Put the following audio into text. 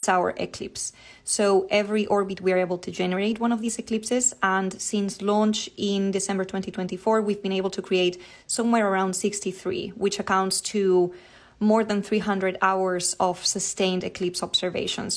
6-hour eclipse. So every orbit we are able to generate one of these eclipses, and since launch in December 2024, we've been able to create somewhere around 63, which accounts to more than 300 hours of sustained eclipse observations,